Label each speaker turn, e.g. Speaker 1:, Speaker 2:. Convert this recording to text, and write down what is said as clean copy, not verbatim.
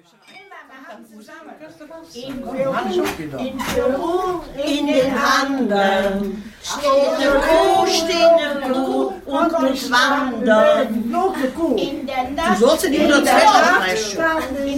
Speaker 1: In den Handen steht eine Kuh, und muss wandern. Du sollst nicht nur dazwischen sprechen.